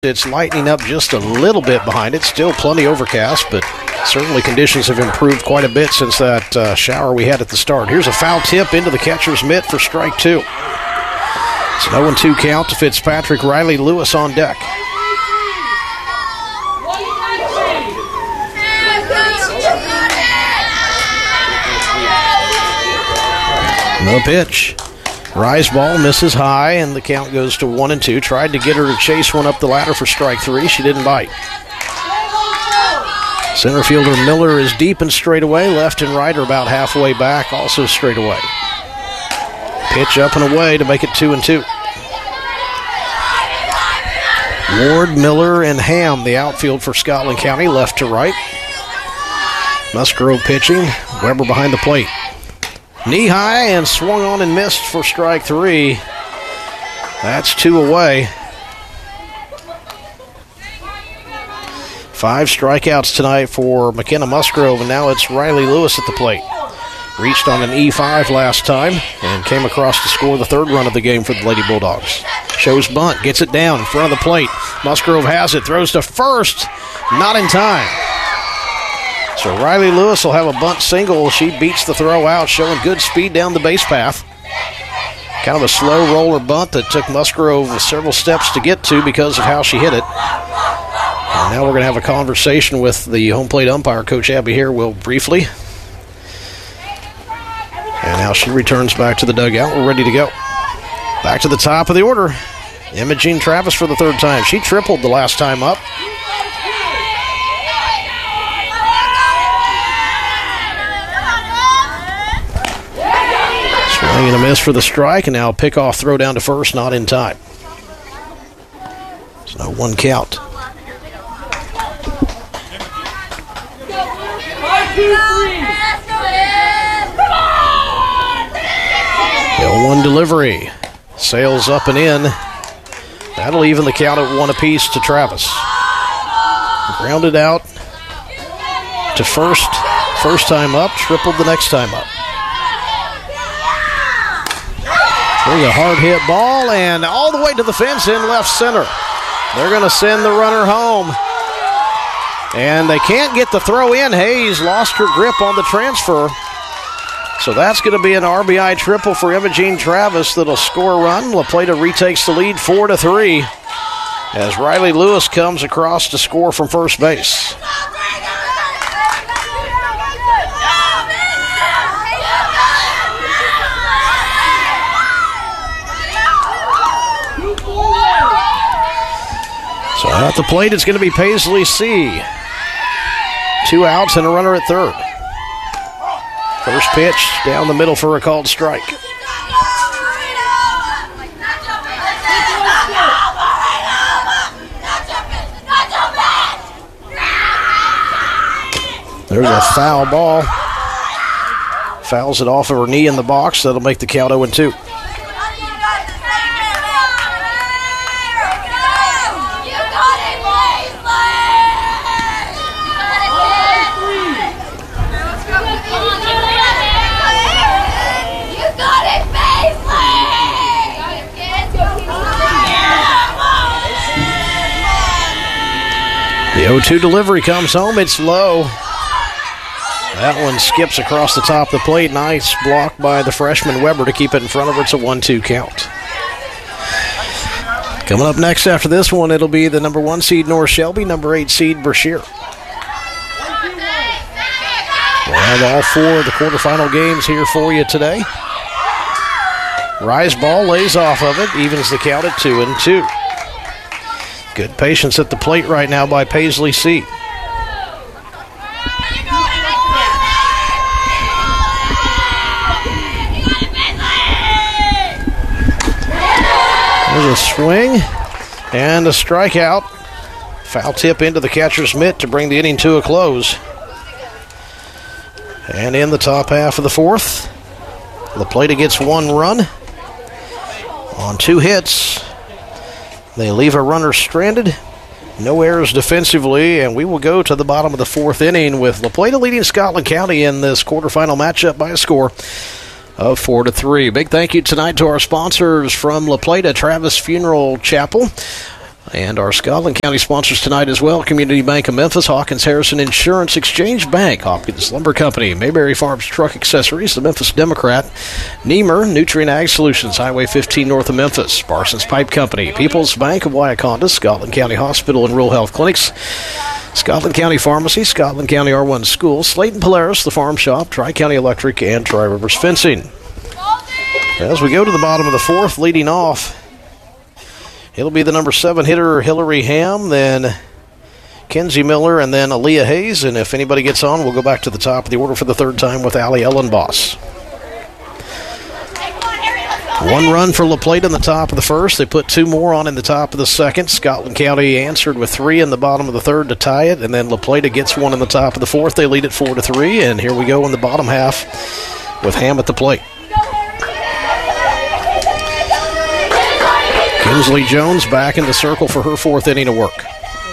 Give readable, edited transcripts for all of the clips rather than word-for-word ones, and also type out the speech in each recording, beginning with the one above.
It's lightening up just a little bit behind it. Still plenty overcast, but certainly conditions have improved quite a bit since that shower we had at the start. Here's a foul tip into the catcher's mitt for strike two. It's an 0-2 count to Fitzpatrick. Riley Lewis on deck. No pitch. Rise ball misses high, and the count goes to 1-2. Tried to get her to chase one up the ladder for strike three. She didn't bite. Center fielder Miller is deep and straight away. Left and right are about halfway back, also straight away. Pitch up and away to make it 2-2. Ward, Miller, and Ham, the outfield for Scotland County, left to right. Musgrove pitching. Weber behind the plate. Knee high and swung on and missed for strike three. That's two away. 5 strikeouts tonight for McKenna Musgrove, and now it's Riley Lewis at the plate. Reached on an E5 last time and came across to score the third run of the game for the Lady Bulldogs. Shows bunt, gets it down in front of the plate. Musgrove has it, throws to first, not in time. So Riley Lewis will have a bunt single. She beats the throw out, showing good speed down the base path. Kind of a slow roller bunt that took Musgrove several steps to get to because of how she hit it. And now we're going to have a conversation with the home plate umpire, Coach Abby Harewill, briefly. And now she returns back to the dugout. We're ready to go. Back to the top of the order. Imogene Travis for the third time. She tripled the last time up. Swing and a miss for the strike, and now a pickoff throw down to first, not in time. It's no 1 count. 0-1 delivery. Sails up and in. That'll even the count at 1 apiece to Travis. Grounded out to first time up, tripled the next time up. There's a hard hit ball, and all the way to the fence in left center. They're going to send the runner home. And they can't get the throw in. Hayes lost her grip on the transfer. So that's going to be an RBI triple for Imogene Travis that'll score a run. La Plata retakes the lead 4-3 as Riley Lewis comes across to score from first base. So at the plate, it's going to be Paisley C. 2 outs and a runner at third. First pitch down the middle for a called strike. There's a foul ball. Fouls it off of her knee in the box. That'll make the count 0-2. The 0-2 delivery comes home. It's low. That one skips across the top of the plate. Nice block by the freshman Weber to keep it in front of her. It's a 1-2 count. Coming up next after this one, it'll be the number 1 seed North Shelby, number 8 seed Brashear. We'll have all 4 of the quarterfinal games here for you today. Rise ball lays off of it, evens the count at 2-2. Good patience at the plate right now by Paisley C. There's a swing and a strikeout. Foul tip into the catcher's mitt to bring the inning to a close. And in the top half of the fourth, La Plata gets 1 run on 2 hits. They leave a runner stranded. No errors defensively, and we will go to the bottom of the 4th inning with La Plata leading Scotland County in this quarterfinal matchup by a score of 4-3. Big thank you tonight to our sponsors from La Plata, Travis Funeral Chapel. And our Scotland County sponsors tonight as well: Community Bank of Memphis, Hawkins Harrison Insurance Exchange Bank, Hopkins Lumber Company, Mayberry Farms Truck Accessories, the Memphis Democrat, Niemer Nutrient Ag Solutions, Highway 15 north of Memphis, Parsons Pipe Company, People's Bank of Wyaconda, Scotland County Hospital and Rural Health Clinics, Scotland County Pharmacy, Scotland County R1 School, Slayton Polaris, the Farm Shop, Tri-County Electric, and Tri-Rivers Fencing. As we go to the bottom of the fourth, leading off, it'll be the number 7 hitter, Hillary Ham, then Kenzie Miller, and then Aaliyah Hayes. And if anybody gets on, we'll go back to the top of the order for the third time with Allie Ellenboss. 1 run for La Plata in the top of the first. They put 2 more on in the top of the second. Scotland County answered with 3 in the bottom of the third to tie it. And then La Plata gets 1 in the top of the fourth. They lead it 4-3. And here we go in the bottom half with Ham at the plate. Kinsley Jones back in the circle for her 4th inning of work.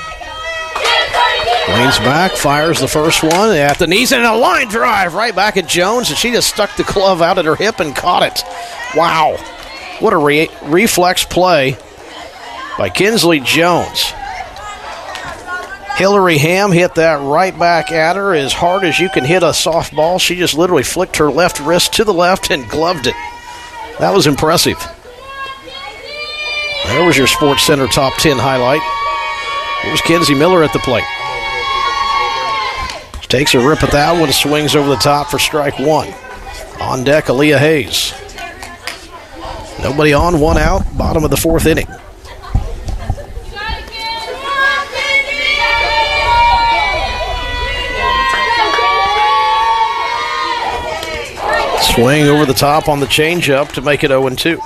Leans back, fires the first one at the knees, and a line drive right back at Jones, and she just stuck the glove out at her hip and caught it. Wow. What a reflex play by Kinsley Jones. Hillary Ham hit that right back at her as hard as you can hit a softball. She just literally flicked her left wrist to the left and gloved it. That was impressive. There was your Sports Center Top 10 highlight. Here's Kenzie Miller at the plate. She takes a rip at that one, swings over the top for strike 1. On deck, Aaliyah Hayes. Nobody on, 1 out, bottom of the 4th inning. Swing over the top on the changeup to make it 0-2.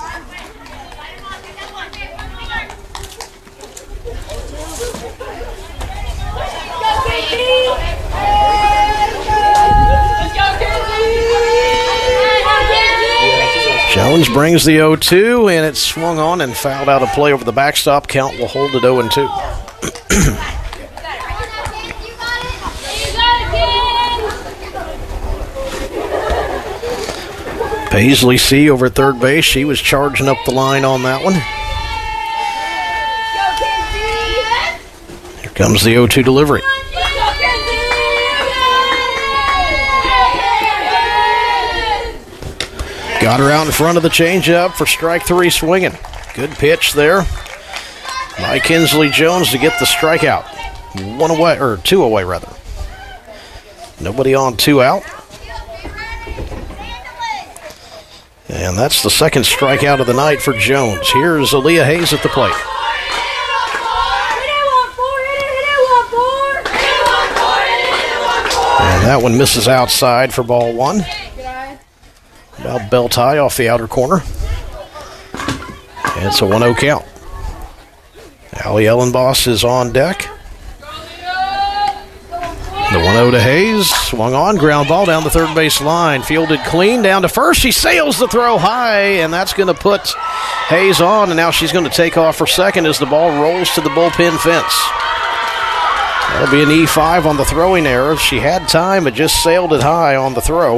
Jones brings the 0-2, and it's swung on and fouled out of play over the backstop. Count will hold it 0-2. Paisley C over at third base. She was charging up the line on that one. Here comes the 0-2 delivery. Got her out in front of the changeup for strike 3 swinging. Good pitch there by Kinsley Jones to get the strikeout. 1 away, or 2 away rather. Nobody on, 2 out. And that's the second strikeout of the night for Jones. Here's Aaliyah Hayes at the plate. And that one misses outside for ball 1. About belt high off the outer corner. And it's a 1-0 count. Allie Ellenboss is on deck. The 1-0 to Hayes. Swung on, ground ball down the third base line. Fielded clean down to first. She sails the throw high, and that's going to put Hayes on. And now she's going to take off for second as the ball rolls to the bullpen fence. That'll be an E5 on the throwing error. She had time, but just sailed it high on the throw.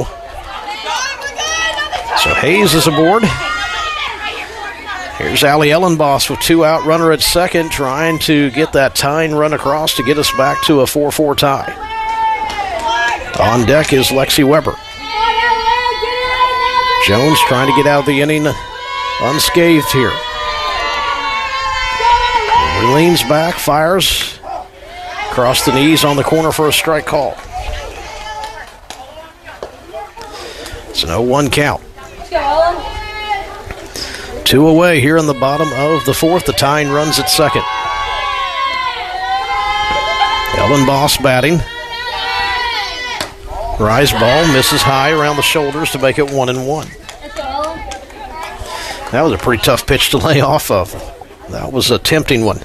So Hayes is aboard. Here's Allie Ellenboss with 2 out, runner at second, trying to get that tying run across to get us back to a 4-4 tie. On deck is Lexi Weber. Jones trying to get out of the inning unscathed here. He leans back, fires across the knees on the corner for a strike call. It's an 0-1 count. 2 away here in the bottom of the 4th. The tying runs at second. Ellenboss batting. Rise ball misses high around the shoulders to make it 1-1. That was a pretty tough pitch to lay off of. That was a tempting one.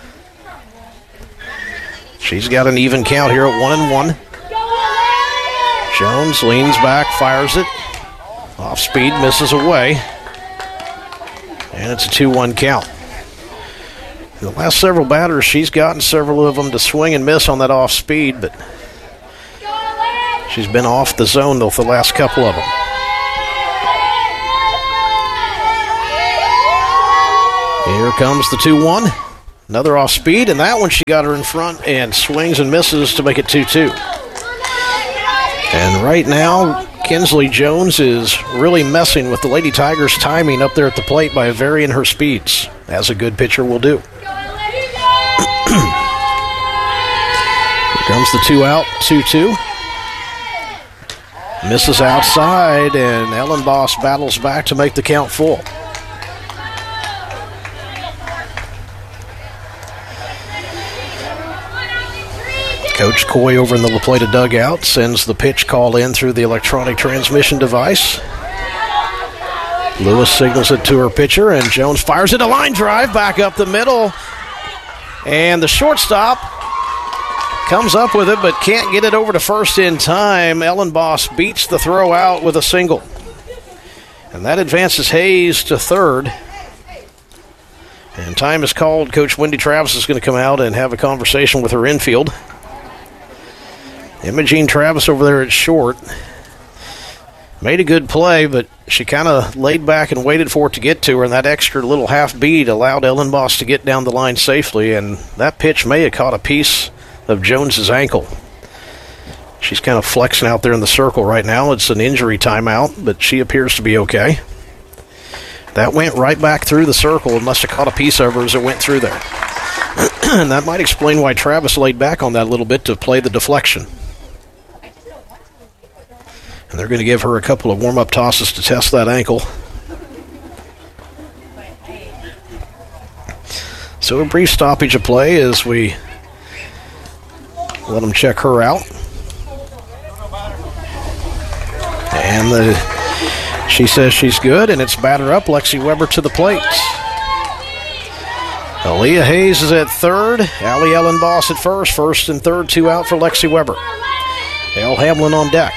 She's got an even count here at 1-1. Jones leans back, fires it. Off speed, misses away. And it's a 2-1 count. The last several batters, she's gotten several of them to swing and miss on that off speed, but she's been off the zone though for the last couple of them. Here comes the 2-1. Another off speed, and that one she got her in front and swings and misses to make it 2-2. And right now, Kinsley Jones is really messing with the Lady Tigers' timing up there at the plate by varying her speeds, as a good pitcher will do. Here comes the 2-out, 2-2. Misses outside, and Ellen Boss battles back to make the count full. Coach Coy over in the La Plata dugout sends the pitch call in through the electronic transmission device. Lewis signals it to her pitcher, and Jones fires it a line drive back up the middle. And the shortstop comes up with it but can't get it over to first in time. Ellen Boss beats the throw out with a single. And that advances Hayes to third. And time is called. Coach Wendy Travis is going to come out and have a conversation with her infield. Imogene Travis over there at short made a good play, but she kind of laid back and waited for it to get to her, and that extra little half beat allowed Ellen Boss to get down the line safely, and that pitch may have caught a piece of Jones's ankle. She's kind of flexing out there in the circle right now. It's an injury timeout, but she appears to be okay. That went right back through the circle and must have caught a piece of her as it went through there. And that might explain why Travis laid back on that a little bit to play the deflection. And they're going to give her a couple of warm-up tosses to test that ankle. So a brief stoppage of play as we let them check her out. And she says she's good, and it's batter up. Lexi Weber to the plate. Aaliyah Hayes is at third. Allie Ellen Boss at first. First and third, 2 out for Lexi Weber. Elle Hamlin on deck.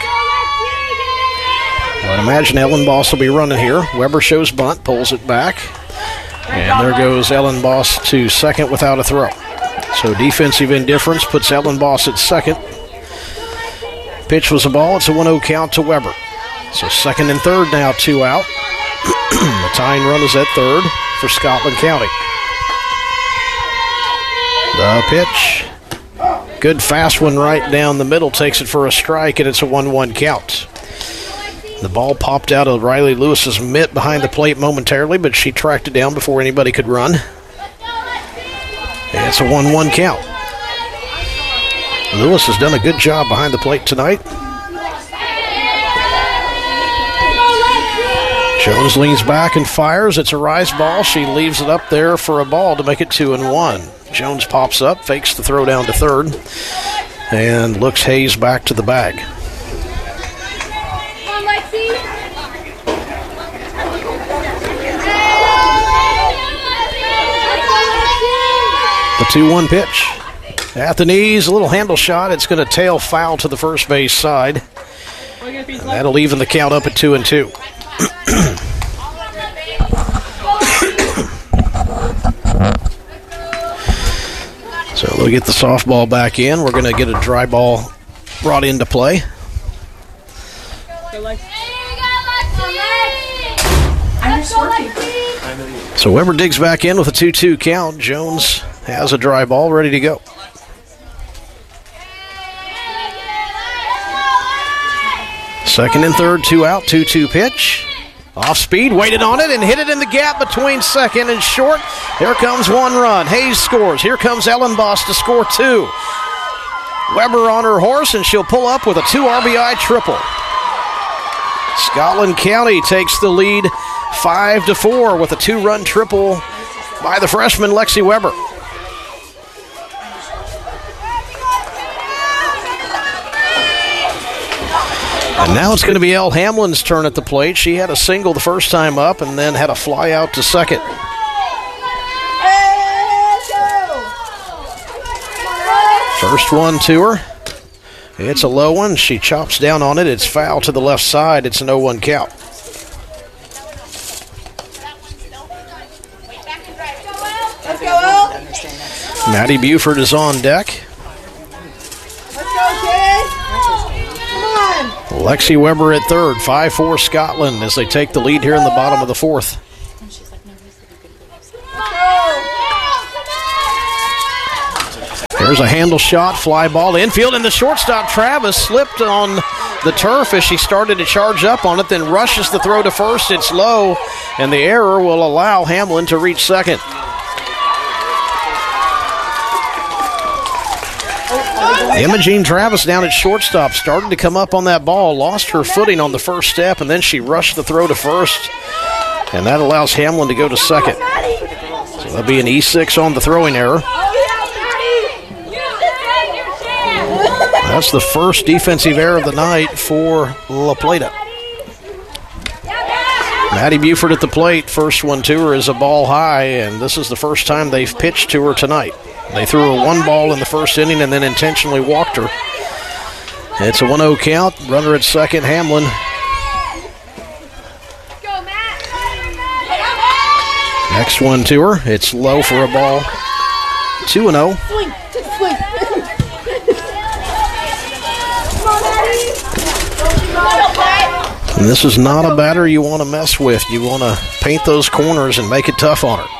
I imagine Ellen Boss will be running here. Weber shows bunt, pulls it back. And there goes Ellen Boss to second without a throw. So defensive indifference puts Ellen Boss at second. Pitch was a ball. It's a 1-0 count to Weber. So second and third now, 2 out. The tying run is at third for Scotland County. The pitch. Good fast one right down the middle. Takes it for a strike, and it's a 1-1 count. The ball popped out of Riley Lewis's mitt behind the plate momentarily, but she tracked it down before anybody could run. And it's a 1-1 count. Lewis has done a good job behind the plate tonight. Jones leans back and fires. It's a rise ball. She leaves it up there for a ball to make it 2-1. Jones pops up, fakes the throw down to third, and looks Hayes back to the bag. The 2-1 pitch. At the knees, a little handle shot. It's going to tail foul to the first base side. And that'll even the count up at 2-2. So we'll get the softball back in. We're going to get a dry ball brought into play. So Weber digs back in with a 2-2 count. Jones has a dry ball ready to go. Second and third, 2 out, 2-2 pitch. Off speed, waited on it, and hit it in the gap between second and short. Here comes one run. Hayes scores. Here comes Ellen Boss to score 2. Weber on her horse, and she'll pull up with a 2 RBI triple. Scotland County takes the lead 5-4 with a 2-run triple by the freshman Lexi Weber. And now it's going to be Elle Hamlin's turn at the plate. She had a single the first time up and then had a fly out to second. First one to her. It's a low one. She chops down on it. It's foul to the left side. It's an 0-1 count. Maddie Buford is on deck. Lexi Weber at third, 5-4 Scotland as they take the lead here in the bottom of the fourth. There's a handle shot, fly ball infield, and the shortstop Travis slipped on the turf as she started to charge up on it, then rushes the throw to first. It's low, and the error will allow Hamlin to reach second. Imogene Travis down at shortstop started to come up on that ball, lost her footing on the first step, and then she rushed the throw to first, and that allows Hamlin to go to second. So that'll be an E6 on the throwing error. That's the first defensive error of the night for La Plata. Maddie Buford at the plate. First one to her is a ball high, and this is the first time they've pitched to her tonight. They threw her one ball in the first inning and then intentionally walked her. It's a 1-0 count. Runner at second, Hamlin. Next one to her. It's low for a ball. 2-0. And this is not a batter you want to mess with. You want to paint those corners and make it tough on her.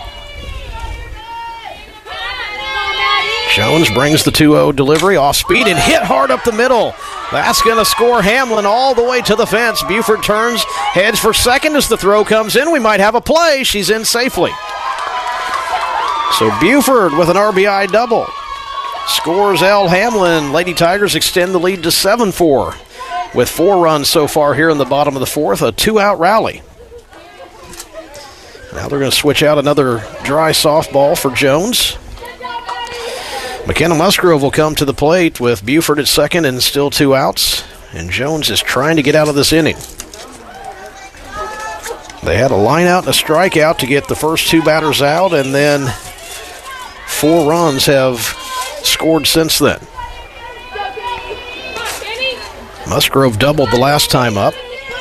Jones brings the 2-0 delivery off speed and hit hard up the middle. That's going to score Hamlin all the way to the fence. Buford turns, heads for second as the throw comes in. We might have a play. She's in safely. So Buford with an RBI double. Scores L. Hamlin. Lady Tigers extend the lead to 7-4. With 4 runs so far here in the bottom of the fourth, a 2-out rally. Now they're going to switch out another dry softball for Jones. McKenna Musgrove will come to the plate with Buford at second and still 2 outs. And Jones is trying to get out of this inning. They had a line out and a strikeout to get the first 2 batters out, and then 4 runs have scored since then. Musgrove doubled the last time up.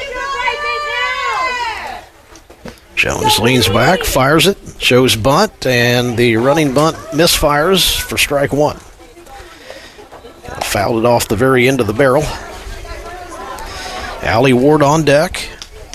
Jones leans back, fires it, shows bunt, and the running bunt misfires for strike 1. Fouled it off the very end of the barrel. Allie Ward on deck.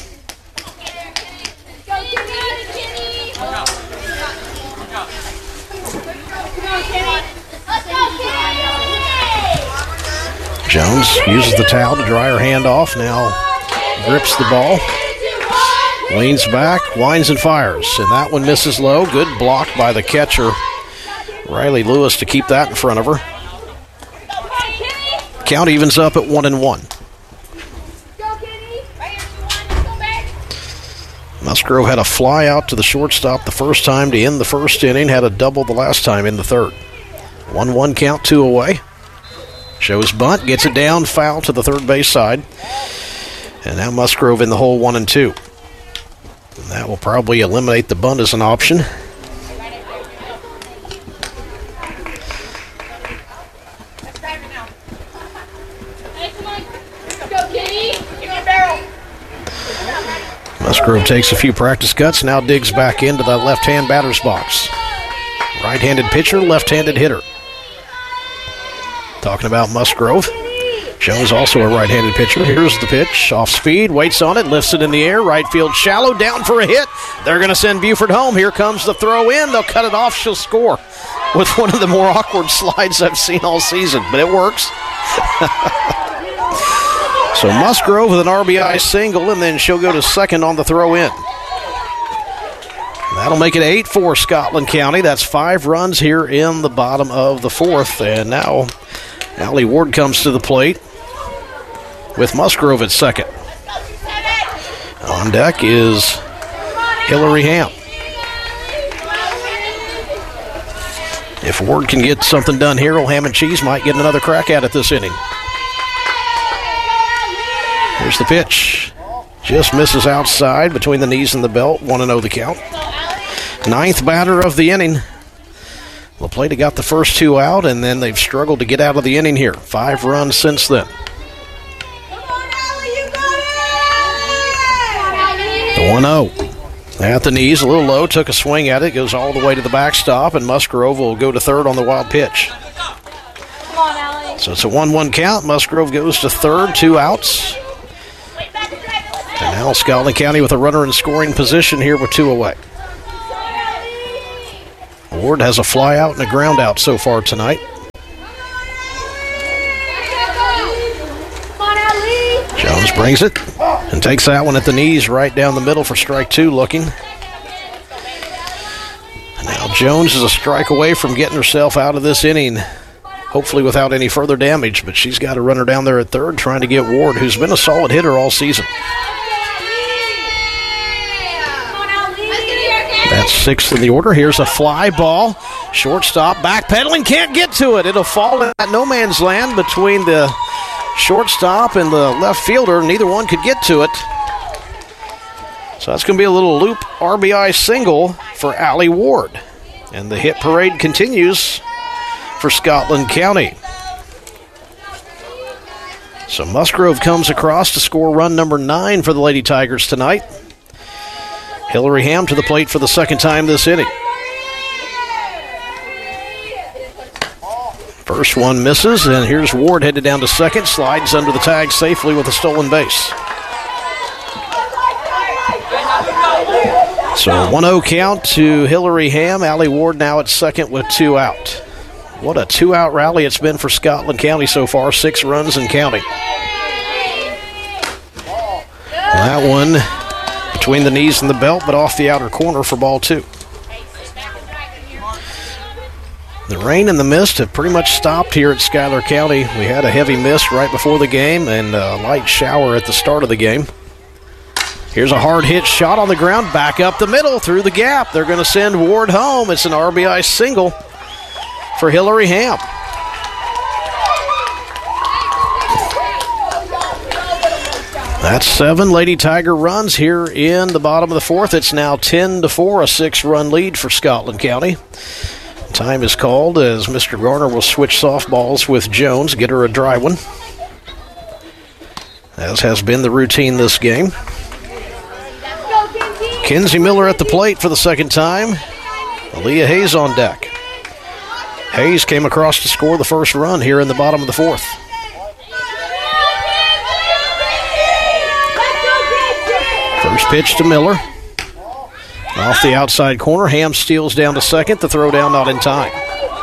Jones uses the towel to dry her hand off, now grips the ball, leans back, winds and fires, and that one misses low. Good block by the catcher, Riley Lewis, to keep that in front of her. Count evens up at 1-1. Musgrove had a fly out to the shortstop the first time to end the first inning, had a double the last time in the third. 1-1 count, 2 away. Shows bunt, gets it down, foul to the third base side. And now Musgrove in the hole, 1-2. And that will probably eliminate the bunt as an option. Musgrove takes a few practice cuts, now digs back into the left-hand batter's box. Right-handed pitcher, left-handed hitter. Talking about Musgrove. Jones also a right-handed pitcher. Here's the pitch. Off speed, waits on it, lifts it in the air. Right field shallow, down for a hit. They're going to send Buford home. Here comes the throw in. They'll cut it off. She'll score with one of the more awkward slides I've seen all season, but it works. So Musgrove with an RBI single, and then she'll go to second on the throw in. That'll make it 8-4 Scotland County. That's 5 runs here in the bottom of the fourth. And now Allie Ward comes to the plate with Musgrove at second. On deck is Hillary Ham. If Ward can get something done here, old Ham and Cheese might get another crack at it this inning. Here's the pitch. Just misses outside between the knees and the belt. 1-0 the count. 9th batter of the inning. La Plata got the first 2 out, and then they've struggled to get out of the inning here. 5 runs since then. The 1-0. At the knees, a little low, took a swing at it, goes all the way to the backstop, and Musgrove will go to third on the wild pitch. So it's a 1-1 count. Musgrove goes to third, 2 outs. And now Scotland County with a runner in scoring position here with 2 away. Ward has a fly out and a ground out so far tonight. Jones brings it and takes that one at the knees right down the middle for strike two looking. Now Jones is a strike away from getting herself out of this inning, hopefully without any further damage, but she's got a runner down there at third trying to get Ward, who's been a solid hitter all season. That's sixth in the order. Here's a fly ball. Shortstop backpedaling, can't get to it. It'll fall at no man's land between the shortstop and the left fielder. Neither one could get to it. So that's going to be a little loop RBI single for Allie Ward. And the hit parade continues for Scotland County. So Musgrove comes across to score run number 9 for the Lady Tigers tonight. Hillary Ham to the plate for the second time this inning. First one misses, and here's Ward headed down to second. Slides under the tag safely with a stolen base. So 1-0 count to Hillary Ham. Allie Ward now at second with 2 out. What a 2-out rally it's been for Scotland County so far. 6 runs and counting. That one between the knees and the belt, but off the outer corner for ball 2. The rain and the mist have pretty much stopped here at Schuyler County. We had a heavy mist right before the game and a light shower at the start of the game. Here's a hard hit shot on the ground, back up the middle through the gap. They're going to send Ward home. It's an RBI single for Hillary Ham. That's 7 Lady Tiger runs here in the bottom of the fourth. It's now 10-4, a 6-run lead for Scotland County. Time is called as Mr. Garner will switch softballs with Jones, get her a dry one, as has been the routine this game. Kenzie Miller at the plate for the second time. Aaliyah Hayes on deck. Hayes came across to score the first run here in the bottom of the fourth. First pitch to Miller. Off the outside corner, Ham steals down to second. The throw down not in time.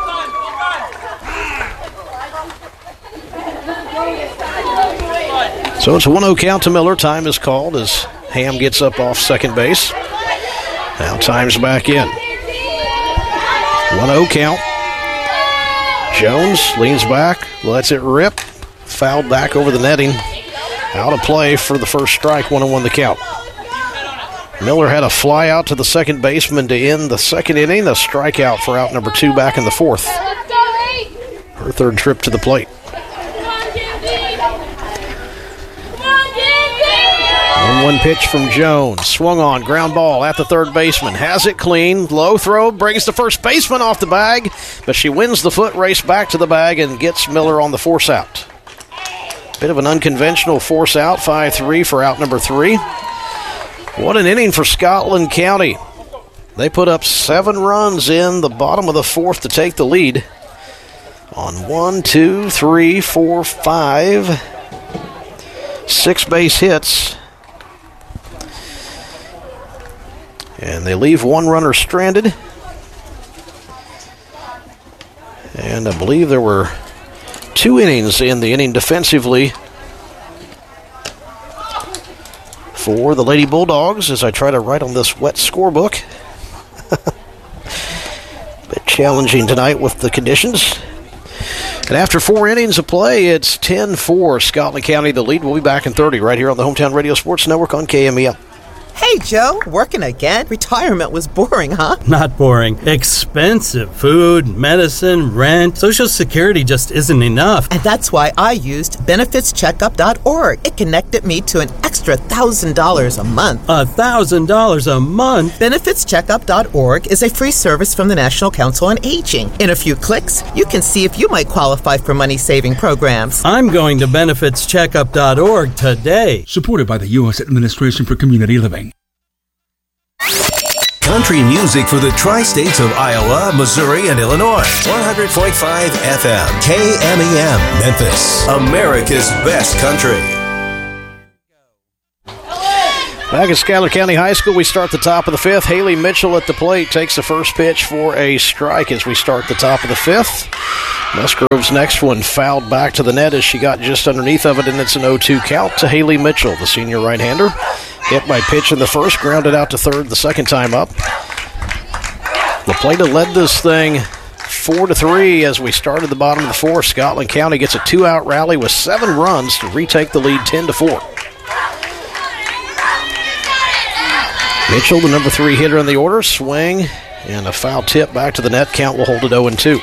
So it's a 1-0 count to Miller. Time is called as Ham gets up off second base. Now time's back in. 1-0 count. Jones leans back, lets it rip. Fouled back over the netting. Out of play for the first strike, 1-1 the count. Miller had a fly out to the second baseman to end the second inning. A strikeout for out number 2 back in the fourth. Her third trip to the plate. 1-1 pitch from Jones. Swung on, ground ball at the third baseman. Has it clean. Low throw, brings the first baseman off the bag, but she wins the foot race back to the bag and gets Miller on the force out. Bit of an unconventional force out. 5-3 for out number 3. What an inning for Scotland County. They put up 7 runs in the bottom of the fourth to take the lead on 6 base hits. And they leave 1 runner stranded. And I believe there were 2 innings in the inning defensively for the Lady Bulldogs as I try to write on this wet scorebook. Bit challenging tonight with the conditions. And after 4 innings of play, it's 10-4 Scotland County. The lead will be back in 30 right here on the Hometown Radio Sports Network on KMEL. Hey, Joe, working again? Retirement was boring, huh? Not boring. Expensive. Food, medicine, rent. Social Security just isn't enough. And that's why I used BenefitsCheckup.org. It connected me to an extra $1,000 a month. $1,000 a month? BenefitsCheckup.org is a free service from the National Council on Aging. In a few clicks, you can see if you might qualify for money-saving programs. I'm going to BenefitsCheckup.org today. Supported by the U.S. Administration for Community Living. Country music for the tri-states of Iowa, Missouri, and Illinois. 100.5 FM, KMEM, Memphis. America's best country. Back at Schuyler County High School, we start the top of the fifth. Haley Mitchell at the plate takes the first pitch for a strike as we start the top of the fifth. Musgrove's next one fouled back to the net as she got just underneath of it, and it's an 0-2 count to Haley Mitchell, the senior right-hander. Hit by pitch in the first, grounded out to third the second time up. La Plata led this thing 4-3 as we started the bottom of the fourth. Scotland County gets a 2-out rally with 7 runs to retake the lead 10-4. Mitchell, the number 3 hitter in the order, swing and a foul tip back to the net. Count will hold it 0-2.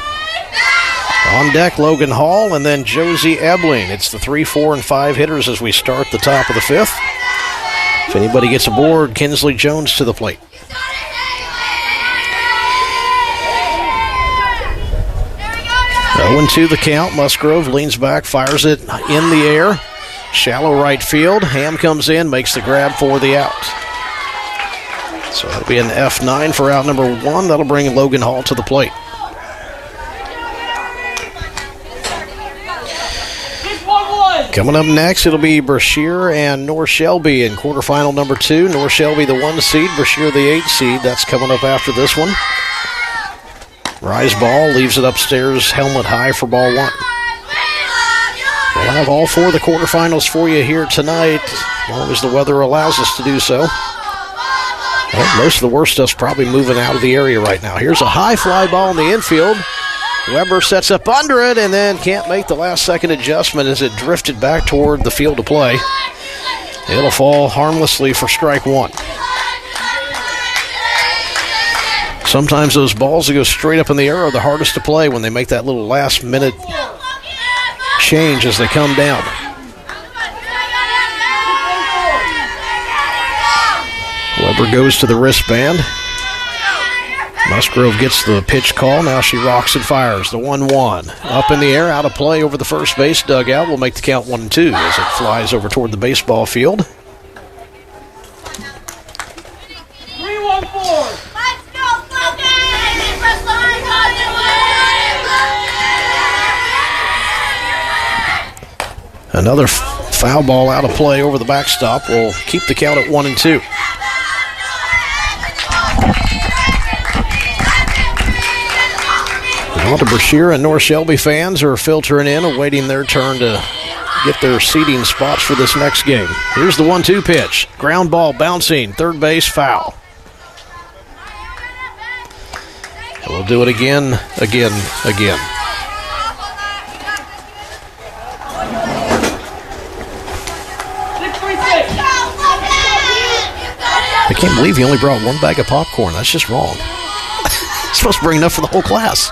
On deck, Logan Hall and then Josie Ebling. It's the 3, 4, and 5 hitters as we start the top of the fifth. If anybody gets aboard, Kinsley Jones to the plate. To the count. Musgrove leans back, fires it in the air. Shallow right field. Ham comes in, makes the grab for the out. So that'll be an F9 for out number 1. That'll bring Logan Hall to the plate. Coming up next, it'll be Brashear and North Shelby in quarterfinal number 2. North Shelby, the 1 seed, Brashear, the 8 seed. That's coming up after this one. Rise ball, leaves it upstairs, helmet high for ball 1. We'll have all 4 of the quarterfinals for you here tonight, as long as the weather allows us to do so. Well, most of the worst stuff's probably moving out of the area right now. Here's a high fly ball in the infield. Weber sets up under it and then can't make the last second adjustment as it drifted back toward the field of play. It'll fall harmlessly for strike 1. Sometimes those balls that go straight up in the air are the hardest to play when they make that little last minute change as they come down. Weber goes to the wristband. Musgrove gets the pitch call. Now she rocks and fires. The 1-1. Up in the air, out of play over the first base dugout. Will make the count 1-2 as it flies over toward the baseball field. 3-1-4. Another foul ball out of play over the backstop will keep the count at 1-2. Now the Brashear and North Shelby fans are filtering in, awaiting their turn to get their seating spots for this next game. Here's the 1-2 pitch. Ground ball bouncing, third base foul. And we'll do it again. I can't believe he only brought 1 bag of popcorn. That's just wrong. He's supposed to bring enough for the whole class.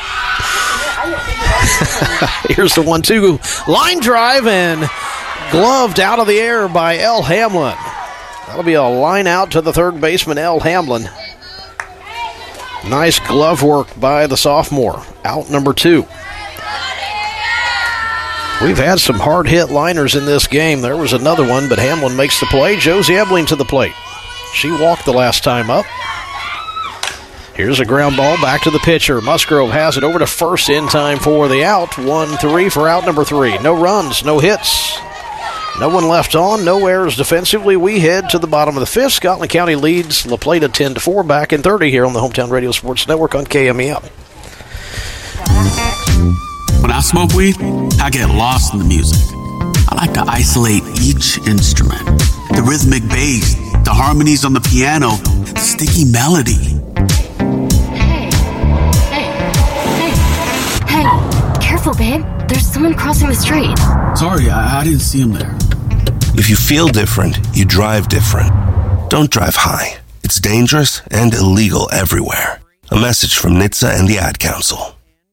Here's the 1-2 line drive and gloved out of the air by Elle Hamlin. That'll be a line out to the third baseman, Elle Hamlin. Nice glove work by the sophomore. Out number 2. We've had some hard hit liners in this game. There was another one, but Hamlin makes the play. Josie Ebling to the plate. She walked the last time up. Here's a ground ball back to the pitcher. Musgrove has it over to first in time for the out. 1-3 for out number 3. No runs, no hits. No one left on, no errors defensively. We head to the bottom of the fifth. Scotland County leads La Plata 10-4 back in 30 here on the Hometown Radio Sports Network on KMEL. When I smoke weed, I get lost in the music. I like to isolate each instrument. The rhythmic bass, the harmonies on the piano, the sticky melody. Hey, careful, babe. There's someone crossing the street. Sorry, I didn't see him there. If you feel different, you drive different. Don't drive high. It's dangerous and illegal everywhere. A message from NHTSA and the Ad Council.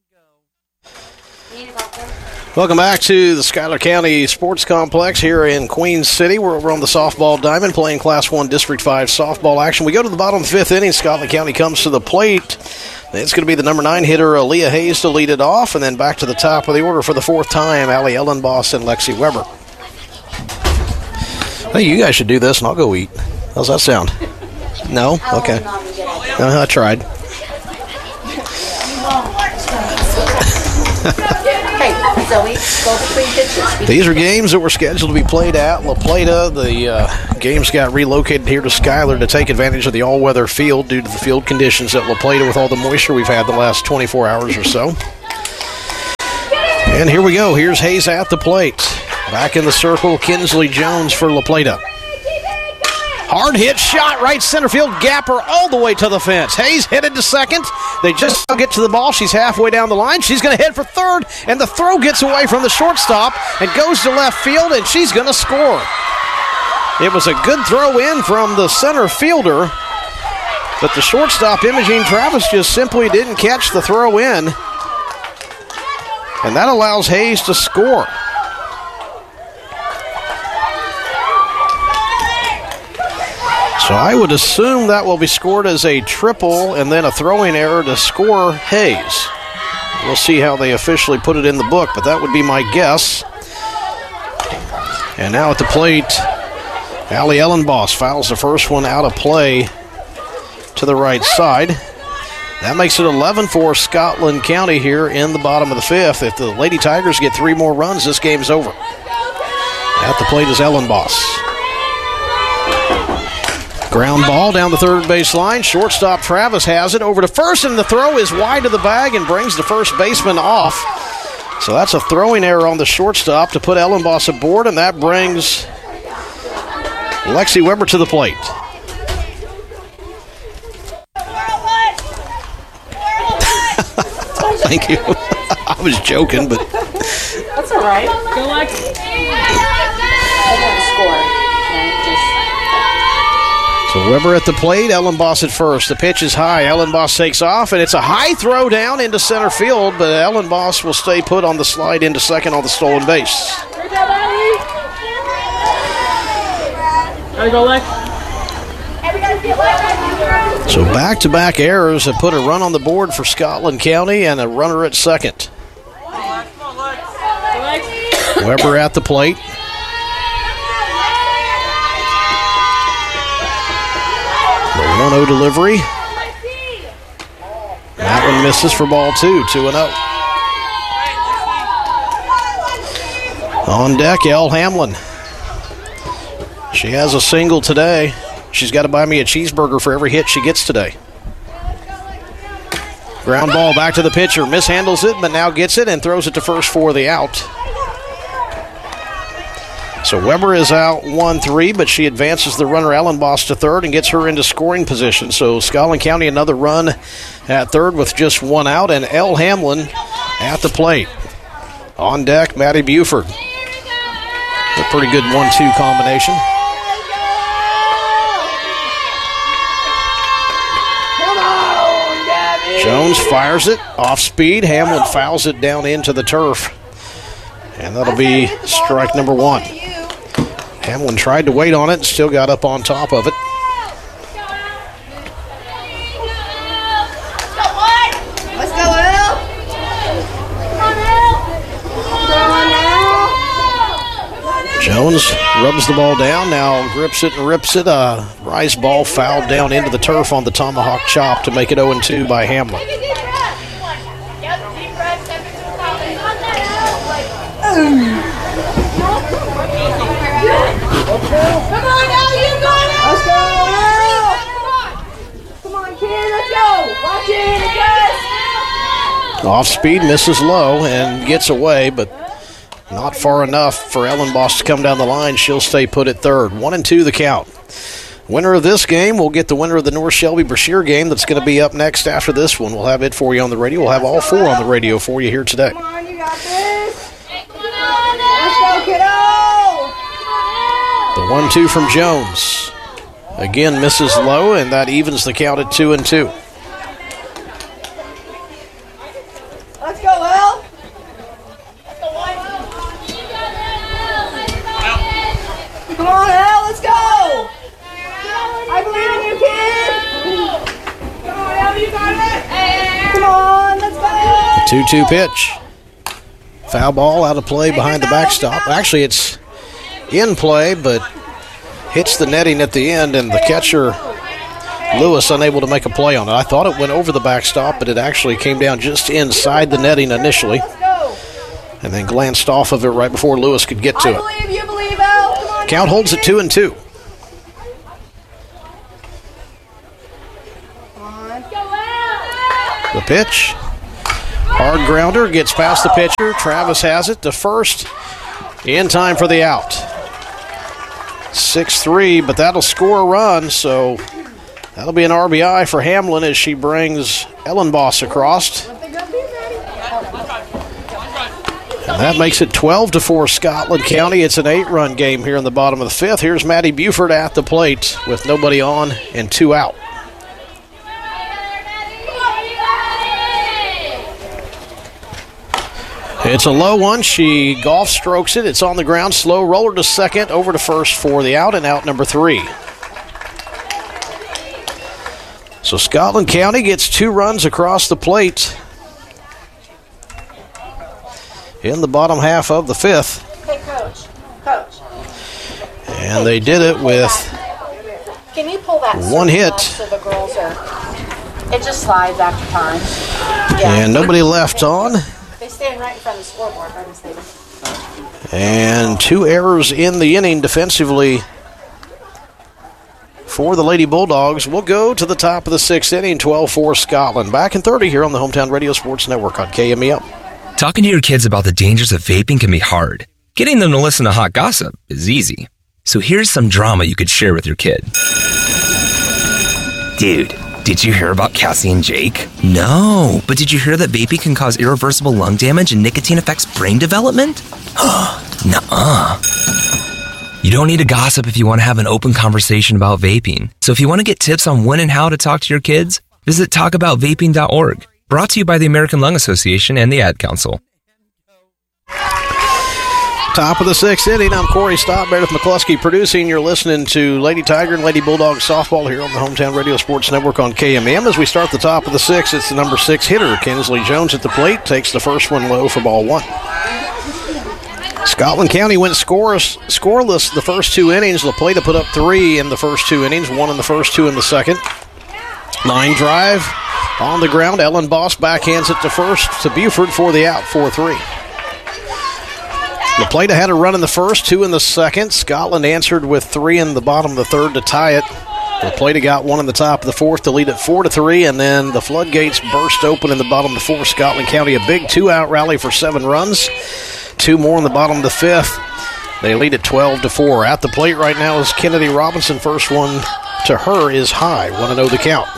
Welcome back to the Schuyler County Sports Complex here in Queens City. We're over on the softball diamond playing Class 1 District 5 softball action. We go to the bottom of the 5th inning. Scotland County comes to the plate. It's going to be the number 9 hitter, Aaliyah Hayes, to lead it off. And then back to the top of the order for the 4th time, Allie Ellenboss and Lexi Weber. Hey, you guys should do this and I'll go eat. How's that sound? No? Okay. No, I tried. These are games that were scheduled to be played at La Plata. The games got relocated here to Schuyler to take advantage of the all-weather field due to the field conditions at La Plata with all the moisture we've had the last 24 hours or so. And here we go. Here's Hayes at the plate. Back in the circle, Kinsley Jones for La Plata. Hard hit shot, right center field, gapper all the way to the fence. Hayes headed to second. They just get to the ball. She's halfway down the line. She's going to head for third, and the throw gets away from the shortstop and goes to left field, and she's going to score. It was a good throw in from the center fielder, but the shortstop, Imogene Travis, just simply didn't catch the throw in, and that allows Hayes to score. So I would assume that will be scored as a triple and then a throwing error to score Hayes. We'll see how they officially put it in the book, but that would be my guess. And now at the plate, Allie Ellenboss fouls the first one out of play to the right side. That makes it 11 for Scotland County here in the bottom of the fifth. If the Lady Tigers get 3 more runs, this game's over. At the plate is Ellenboss. Ground ball down the third base line. Shortstop Travis has it over to first, and the throw is wide of the bag and brings the first baseman off. So that's a throwing error on the shortstop to put Ellenboss aboard, and that brings Lexi Weber to the plate. Thank you. I was joking, but... That's all right. Go Lexi. I got to score. So Weber at the plate, Ellenboss at first. The pitch is high. Ellenboss takes off, and it's a high throw down into center field, but Ellenboss will stay put on the slide into second on the stolen base. Gotta go, Lex. So back-to-back errors have put a run on the board for Scotland County and a runner at second. Weber at the plate. The 1-0 delivery. That one misses for ball 2, 2-0. On deck, Elle Hamlin. She has a single today. She's got to buy me a cheeseburger for every hit she gets today. Ground ball back to the pitcher. Mishandles it, but now gets it and throws it to first for the out. So Weber is out 1-3, but she advances the runner Ellenboss to third and gets her into scoring position. So Scotland County another run at third with just one out, and Elle Hamlin at the plate. On deck, Maddie Buford. A pretty good 1-2 combination. Jones fires it off speed. Hamlin fouls it down into the turf. And that'll be strike number 1. Hamlin tried to wait on it and still got up on top of it. Let's go, Elle. Jones rubs the ball down, now grips it and rips it. Rise ball fouled down into the turf on the tomahawk chop to make it 0-2 by Hamlin. Come on, Elle, you got it! Let's go, Elle! Come on, kid, let's go! Watch it, guys! Off speed, misses low and gets away, but not far enough for Ellenboss to come down the line. She'll stay put at third. 1-2 the count. Winner of this game will get the winner of the North Shelby-Brashear game that's going to be up next after this one. We'll have it for you on the radio. We'll have all 4 on the radio for you here today. Come on, you got this! Let's go, kiddo! The 1-2 from Jones. Again, misses low, and that evens the count at 2-2. Let's go, Elle! Come on, Elle, let's go! I believe in you, kid! Come on, Elle, you got it! Come on, let's go! 2-2 pitch. Foul ball out of play behind the backstop. Actually, it's in play, but hits the netting at the end, and the catcher, Lewis, unable to make a play on it. I thought it went over the backstop, but it actually came down just inside the netting initially, and then glanced off of it right before Lewis could get to it. I believe you believe, Elle. Come on, Count holds at 2-2. The pitch. Hard grounder, gets past the pitcher. Travis has it to first in time for the out. 6-3, but that'll score a run, so that'll be an RBI for Hamlin as she brings Ellen Boss across. And that makes it 12-4 Scotland County. It's an 8-run game here in the bottom of the fifth. Here's Maddie Buford at the plate with nobody on and 2 out. It's a low one. She golf strokes it. It's on the ground. Slow roller to second, over to first for the out, and out number 3. So Scotland County gets 2 runs across the plate in the bottom half of the fifth. Hey, Coach. And they did it with Can you pull that 1 hit. So the girls are. It just slides after time. And nobody left on. They stand right in front of the scoreboard by mistake. And 2 errors in the inning defensively for the Lady Bulldogs. We'll go to the top of the 6th inning, 12-4 Scotland. Back in 30 here on the Hometown Radio Sports Network on KMEL. Talking to your kids about the dangers of vaping can be hard. Getting them to listen to hot gossip is easy. So here's some drama you could share with your kid. Dude, did you hear about Cassie and Jake? No, but did you hear that vaping can cause irreversible lung damage and nicotine affects brain development? Nuh-uh. You don't need to gossip if you want to have an open conversation about vaping. So if you want to get tips on when and how to talk to your kids, visit talkaboutvaping.org. Brought to you by the American Lung Association and the Ad Council. Top of the 6th inning. I'm Corey Stott, Meredith McCluskey producing. You're listening to Lady Tiger and Lady Bulldog softball here on the Hometown Radio Sports Network on KMM. As we start the top of the 6th, it's the number 6 hitter, Kinsley Jones, at the plate. Takes the first one low for ball 1. Scotland County went scoreless the first 2 innings. La Plata put up 3 in the first 2 innings, 1 in the first, 2 in the second. Line drive on the ground. Ellen Boss backhands it to first to Buford for the out, 4-3. La Plata had a run in the first, 2 in the second. Scotland answered with 3 in the bottom of the third to tie it. La Plata got 1 in the top of the fourth to lead it 4-3, and then the floodgates burst open in the bottom of the fourth. Scotland County a big 2-out rally for 7 runs. 2 more in the bottom of the fifth. They lead it 12-4. At the plate right now is Kennedy Robinson. First one to her is high. 1-0 the count.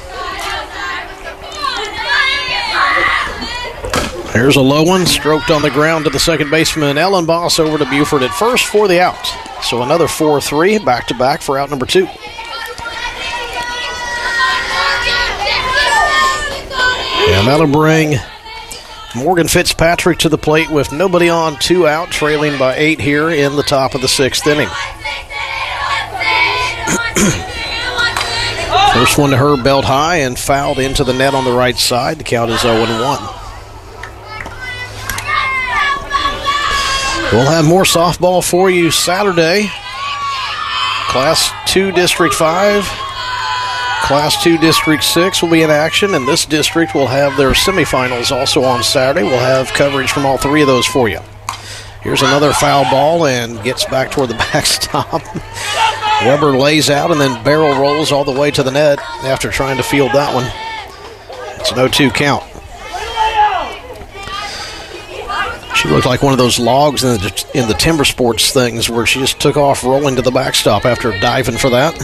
Here's a low one, stroked on the ground to the second baseman. Ellen Boss over to Buford at first for the out. So another 4-3, back-to-back for out number 2. And that'll bring Morgan Fitzpatrick to the plate with nobody on, 2 out, trailing by 8 here in the top of the 6th inning. First one to her, belt high and fouled into the net on the right side. The count is 0-1. We'll have more softball for you Saturday. Class 2 District 5, Class 2 District 6 will be in action, and this district will have their semifinals also on Saturday. We'll have coverage from all 3 of those for you. Here's another foul ball and gets back toward the backstop. Weber lays out and then barrel rolls all the way to the net after trying to field that one. It's an 0-2 count. She looked like one of those logs in the Timber Sports things where she just took off rolling to the backstop after diving for that.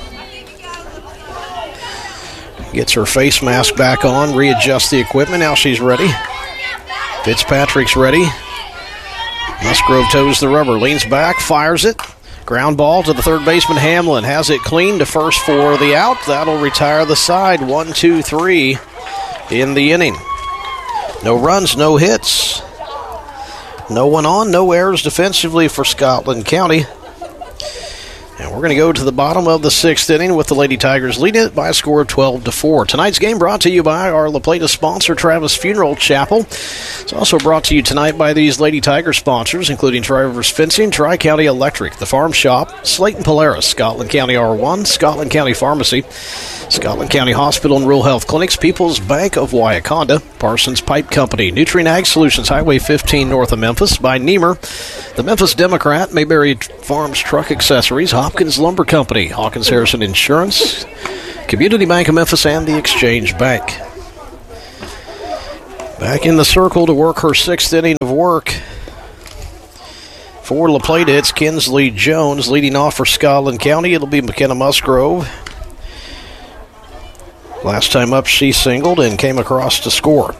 Gets her face mask back on, readjusts the equipment. Now she's ready. Fitzpatrick's ready. Musgrove toes the rubber, leans back, fires it. Ground ball to the third baseman, Hamlin. Has it clean to first for the out. That'll retire the side. 1-2-3 in the inning. No runs, no hits. No one on, no errors defensively for Scotland County. And we're going to go to the bottom of the 6th inning with the Lady Tigers leading it by a score of 12-4. Tonight's game brought to you by our La Plata sponsor, Travis Funeral Chapel. It's also brought to you tonight by these Lady Tiger sponsors, including Tri-Rivers Fencing, Tri-County Electric, The Farm Shop, Slayton Polaris, Scotland County R1, Scotland County Pharmacy, Scotland County Hospital and Rural Health Clinics, People's Bank of Waiaconda, Parsons Pipe Company, Nutrien Ag Solutions, Highway 15 north of Memphis, by Niemer, the Memphis Democrat, Mayberry Farms Truck Accessories, Hopkins Lumber Company, Hawkins Harrison Insurance, Community Bank of Memphis, and the Exchange Bank. Back in the circle to work her 6th inning of work. For La Plata, it's Kinsley Jones leading off for Scotland County. It'll be McKenna Musgrove. Last time up, she singled and came across to score.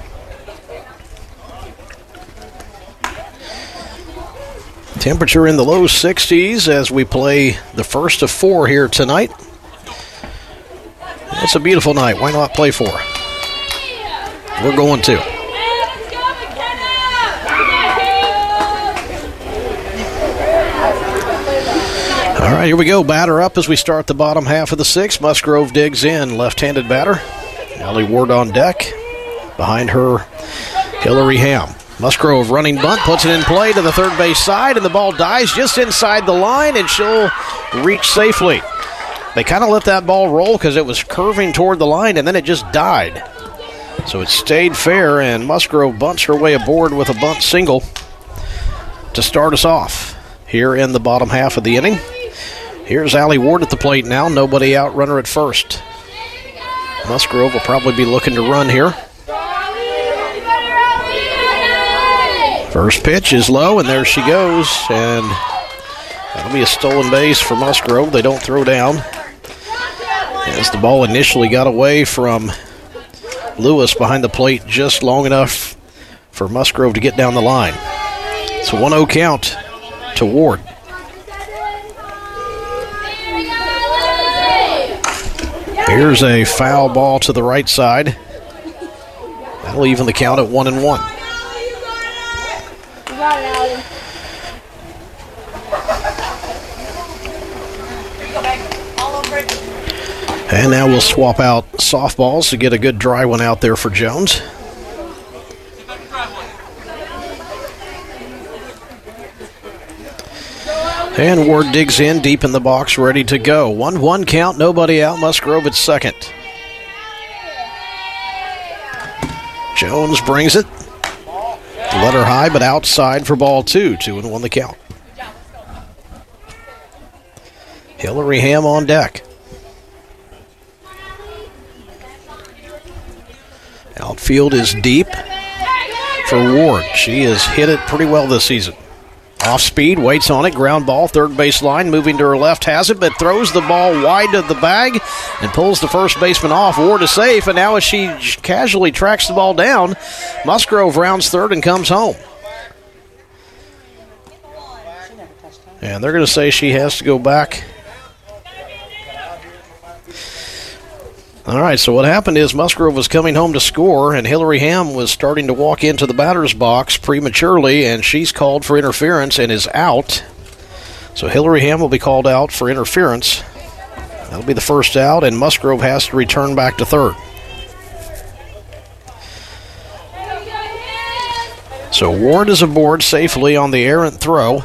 Temperature in the low 60s as we play the first of 4 here tonight. It's a beautiful night. Why not play 4? We're going to. All right, here we go. Batter up as we start the bottom half of the 6th. Musgrove digs in. Left-handed batter. Allie Ward on deck. Behind her, Hillary Ham. Musgrove running bunt, puts it in play to the third base side, and the ball dies just inside the line, and she'll reach safely. They kind of let that ball roll because it was curving toward the line, and then it just died. So it stayed fair, and Musgrove bunts her way aboard with a bunt single to start us off here in the bottom half of the inning. Here's Allie Ward at the plate now. Nobody out, runner at first. Musgrove will probably be looking to run here. First pitch is low, and there she goes. And that'll be a stolen base for Musgrove. They don't throw down. As the ball initially got away from Lewis behind the plate just long enough for Musgrove to get down the line. It's a 1-0 count to Ward. Here's a foul ball to the right side. That'll even the count at 1-1. And now we'll swap out softballs to get a good dry one out there for Jones. And Ward digs in deep in the box, ready to go. 1-1 count, nobody out. Musgrove at second. Jones brings it. Let her high, but outside for ball 2. 2-1 the count. Hillary Ham on deck. Outfield is deep for Ward. She has hit it pretty well this season. Off speed, waits on it, ground ball, third base line, moving to her left, has it, but throws the ball wide of the bag and pulls the first baseman off. Ward is safe, and now as she casually tracks the ball down, Musgrove rounds third and comes home. And they're going to say she has to go back. All right, so what happened is Musgrove was coming home to score, and Hillary Ham was starting to walk into the batter's box prematurely, and she's called for interference and is out. So Hillary Ham will be called out for interference. That'll be the first out, and Musgrove has to return back to third. So Ward is aboard safely on the errant throw.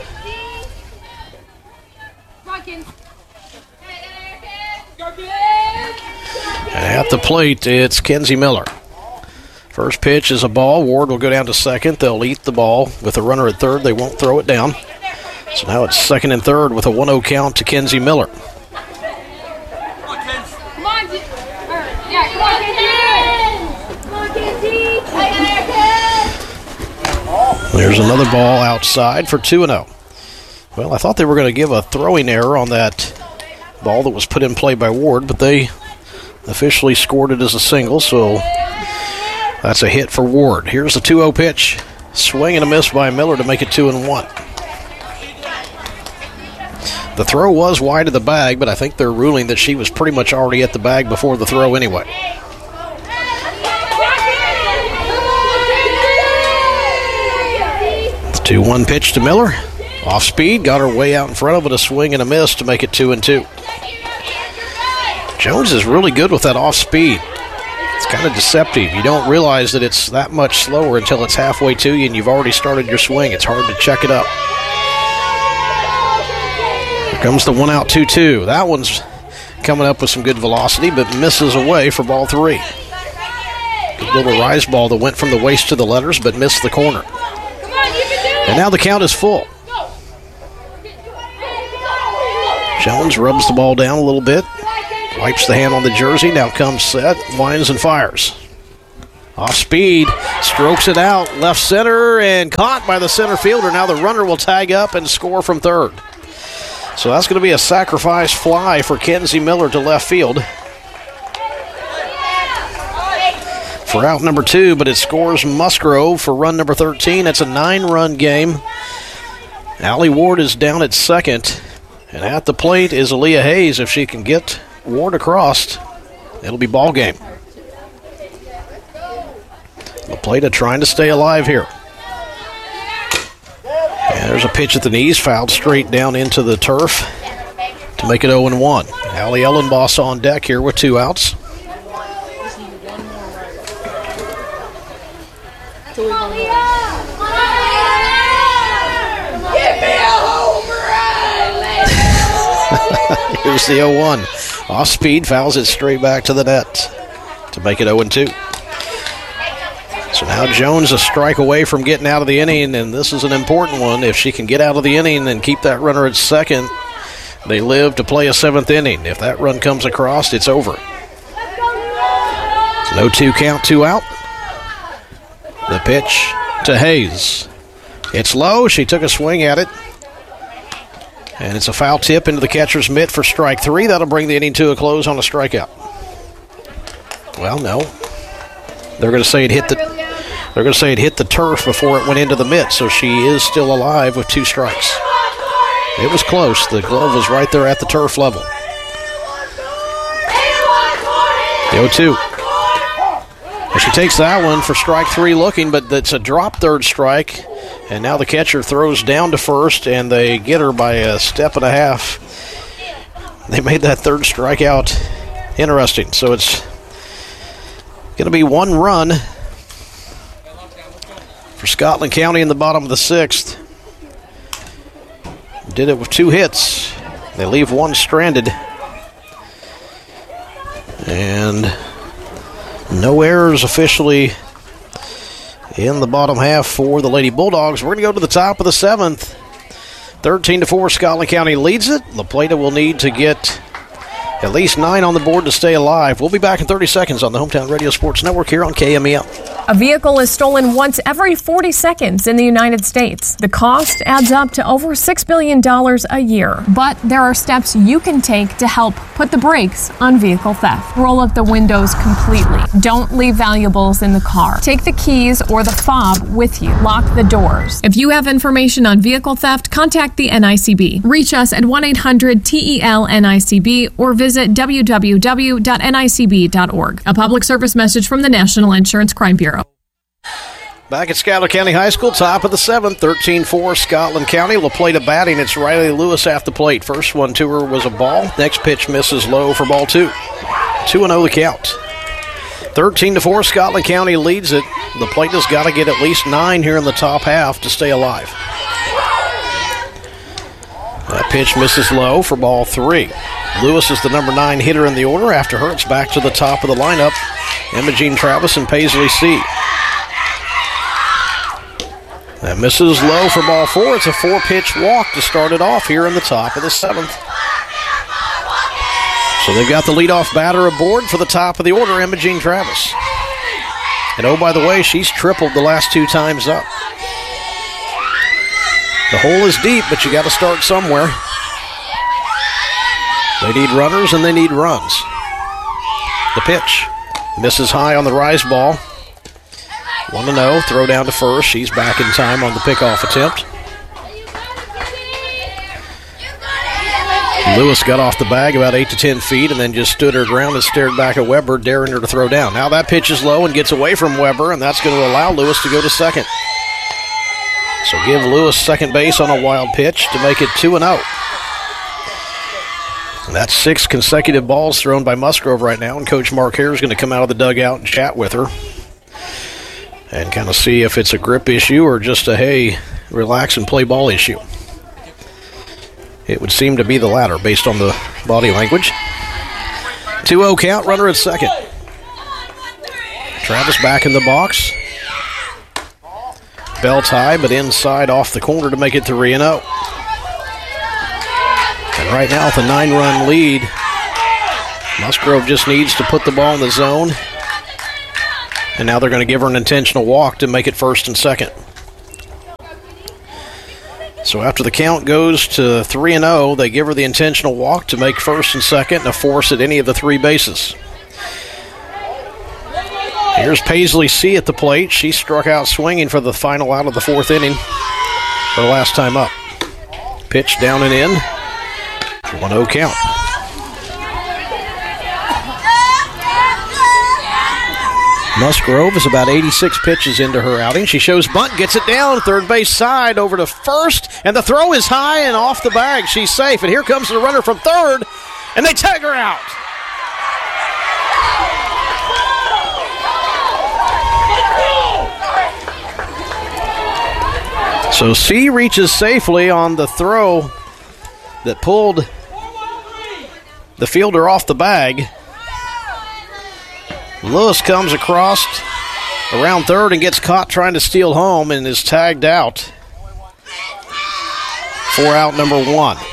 At the plate, it's Kenzie Miller. First pitch is a ball. Ward will go down to second. They'll eat the ball with a runner at third. They won't throw it down. So now it's second and third with a 1-0 count to Kenzie Miller. There's another ball outside for 2-0. Well, I thought they were going to give a throwing error on that ball that was put in play by Ward, but they officially scored it as a single, so that's a hit for Ward. Here's the 2-0 pitch. Swing and a miss by Miller to make it 2-1. The throw was wide of the bag, but I think they're ruling that she was pretty much already at the bag before the throw anyway. The 2-1 pitch to Miller. Off speed, got her way out in front of it, a swing and a miss to make it 2-2. Jones is really good with that off speed. It's kind of deceptive. You don't realize that it's that much slower until it's halfway to you and you've already started your swing. It's hard to check it up. Here comes the 1-out 2-2. That one's coming up with some good velocity, but misses away for ball 3. Good little rise ball that went from the waist to the letters, but missed the corner. And now the count is full. Jones rubs the ball down a little bit. Wipes the hand on the jersey, now comes set, winds and fires. Off speed, strokes it out, left center, and caught by the center fielder. Now the runner will tag up and score from third. So that's going to be a sacrifice fly for Kenzie Miller to left field for out number 2, but it scores Musgrove for run number 13. It's a 9-run game. Allie Ward is down at second, and at the plate is Aaliyah Hayes. If she can get Ward across, it'll be ball game. LaPlata trying to stay alive here. And there's a pitch at the knees, fouled straight down into the turf to make it 0-1. Allie Ellenboss on deck here with 2 outs. Here's the 0-1. Off speed, fouls it straight back to the net to make it 0-2. So now Jones a strike away from getting out of the inning, and this is an important one. If she can get out of the inning and keep that runner at second, they live to play a 7th inning. If that run comes across, it's over. No 2 count, 2 out. The pitch to Hayes. It's low. She took a swing at it. And it's a foul tip into the catcher's mitt for strike 3. That'll bring the inning to a close on a strikeout. Well, no. They're going to say it hit the turf before it went into the mitt, so she is still alive with 2 strikes. It was close. The glove was right there at the turf level. The 0-2. And she takes that one for strike 3 looking, but it's a drop third strike. And now the catcher throws down to first, and they get her by a step and a half. They made that third strikeout interesting. So it's going to be 1 run for Scotland County in the bottom of the 6th. Did it with 2 hits. They leave 1 stranded. And no errors officially in the bottom half for the Lady Bulldogs. We're going to go to the top of the 7th. 13-4, Scotland County leads it. LaPlata will need to get at least 9 on the board to stay alive. We'll be back in 30 seconds on the Hometown Radio Sports Network here on KMEL. A vehicle is stolen once every 40 seconds in the United States. The cost adds up to over $6 billion a year. But there are steps you can take to help put the brakes on vehicle theft. Roll up the windows completely. Don't leave valuables in the car. Take the keys or the fob with you. Lock the doors. If you have information on vehicle theft, contact the NICB. Reach us at 1-800-TEL-NICB or visit www.nicb.org. A public service message from the National Insurance Crime Bureau. Back at Schuyler County High School, top of the 7th, 13-4, Scotland County. LaPlata batting. It's Riley Lewis at the plate. First one to her was a ball. Next pitch misses low for ball 2. 2-0 the count. 13-4, Scotland County leads it. LaPlata's got to get at least 9 here in the top half to stay alive. That pitch misses low for ball 3. Lewis is the number 9 hitter in the order. After her, it's back to the top of the lineup. Imogene Travis and Paisley C. That misses low for ball 4. It's a 4-pitch walk to start it off here in the top of the 7th. So they've got the leadoff batter aboard for the top of the order, Imogene Travis. And oh, by the way, she's tripled the last 2 times up. The hole is deep, but you got to start somewhere. They need runners and they need runs. The pitch misses high on the rise ball. 1-0, throw down to first. She's back in time on the pickoff attempt. Lewis got off the bag about 8 to 10 feet and then just stood her ground and stared back at Weber, daring her to throw down. Now that pitch is low and gets away from Weber, and that's going to allow Lewis to go to second. So give Lewis second base on a wild pitch to make it 2-0. And that's 6 consecutive balls thrown by Musgrove right now, and Coach Mark Hare is going to come out of the dugout and chat with her and kind of see if it's a grip issue or just a, hey, relax and play ball issue. It would seem to be the latter based on the body language. 2-0 count, runner at second. Travis back in the box. Belt high, but inside off the corner to make it 3-0. And right now with a 9-run lead, Musgrove just needs to put the ball in the zone And now they're going to give her an intentional walk to make it 1st and 2nd. So after the count goes to 3-0, they give her the intentional walk to make 1st and 2nd and a force at any of the 3 bases. Here's Paisley C. at the plate. She struck out swinging for the final out of the 4th inning. Her last time up. Pitch down and in. 1-0 count. Musgrove is about 86 pitches into her outing. She shows bunt, gets it down, third base side over to first, and the throw is high and off the bag. She's safe, and here comes the runner from third, and they tag her out. So C reaches safely on the throw that pulled the fielder off the bag. Lewis comes across around third and gets caught trying to steal home and is tagged out for out number 1.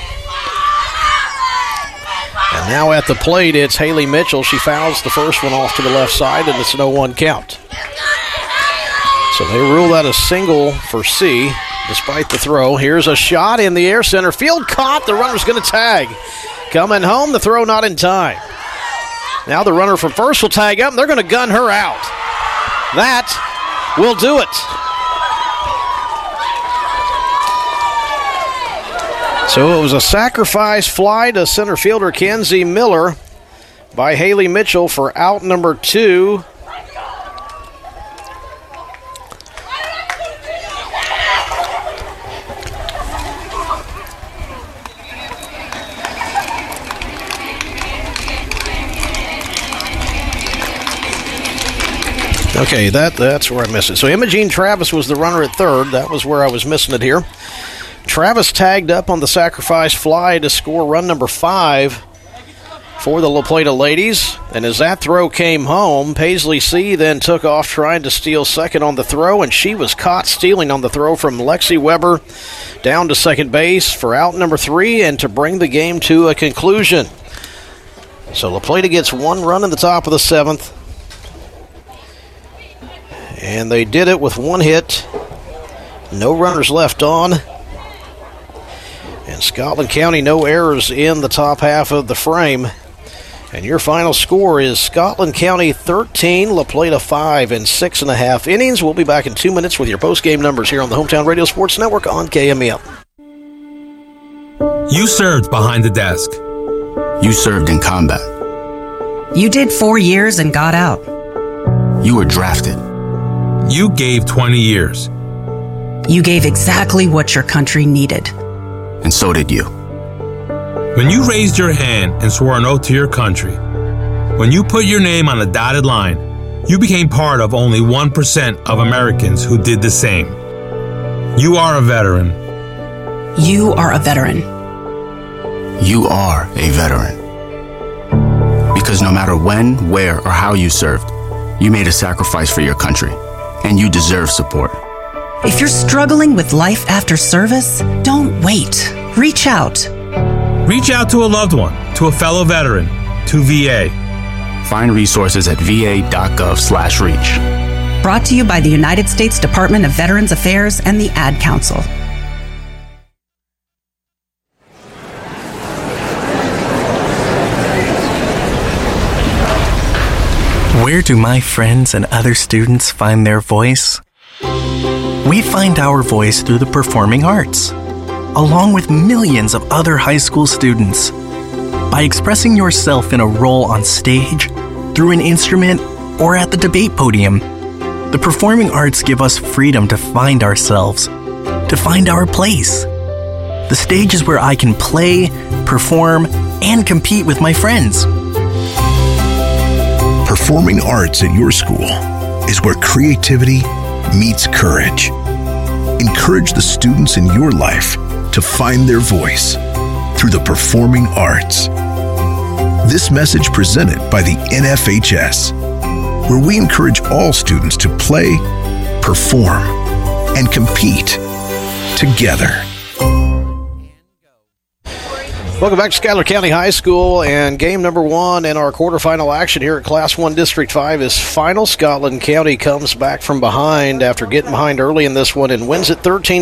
And now at the plate, it's Haley Mitchell. She fouls the first one off to the left side, and it's an 0-1 count. So they rule that a single for C, despite the throw. Here's a shot in the air, center field, caught. The runner's going to tag. Coming home, the throw not in time. Now the runner from first will tag up, and they're going to gun her out. That will do it. So it was a sacrifice fly to center fielder Kenzie Miller by Haley Mitchell for out number 2. Okay, that's where I missed it. So Imogene Travis was the runner at third. That was where I was missing it here. Travis tagged up on the sacrifice fly to score run number 5 for the La Plata ladies. And as that throw came home, Paisley C. then took off trying to steal second on the throw, and she was caught stealing on the throw from Lexi Weber down to second base for out number 3 and to bring the game to a conclusion. So La Plata gets 1 run in the top of the 7th. And they did it with 1 hit. No runners left on. And Scotland County, no errors in the top half of the frame. And your final score is Scotland County 13, La Plata 5 in 6.5 innings. We'll be back in 2 minutes with your post-game numbers here on the Hometown Radio Sports Network on KMEL. You served behind the desk. You served in combat. You did 4 years and got out. You were drafted. You gave 20 years. You gave exactly what your country needed. And so did you. When you raised your hand and swore an oath to your country, when you put your name on a dotted line, you became part of only 1% of Americans who did the same. You are a veteran. You are a veteran. You are a veteran. Because no matter when, where, or how you served, you made a sacrifice for your country. And you deserve support. If you're struggling with life after service, don't wait. Reach out. Reach out to a loved one, to a fellow veteran, to VA. Find resources at va.gov/reach. Brought to you by the United States Department of Veterans Affairs and the Ad Council. Where do my friends and other students find their voice? We find our voice through the performing arts, along with millions of other high school students. By expressing yourself in a role on stage, through an instrument, or at the debate podium, the performing arts give us freedom to find ourselves, to find our place. The stage is where I can play, perform, and compete with my friends. Performing arts at your school is where creativity meets courage. Encourage the students in your life to find their voice through the performing arts. This message presented by the NFHS, where we encourage all students to play, perform, and compete together. Welcome back to Schuyler County High School, and game number 1 in our quarterfinal action here at Class 1 District 5 is final. Scotland County comes back from behind after getting behind early in this one and wins it 13